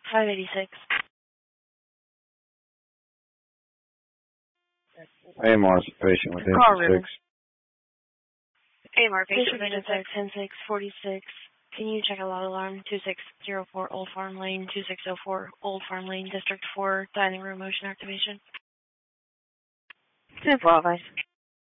586. AMR is a patient with Car 6. AMR patient with 10646. Can you check a loud alarm? 2604 Old Farm Lane, 2604 Old Farm Lane, District 4, dining room motion activation. 10-4,